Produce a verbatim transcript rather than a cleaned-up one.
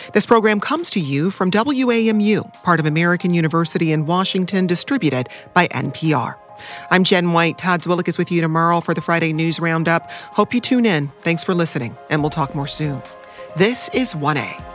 This program comes to you from W A M U, part of American University in Washington, distributed by N P R. I'm Jen White. Todd Zwillick is with you tomorrow for the Friday News Roundup. Hope you tune in. Thanks for listening, and we'll talk more soon. This is one A.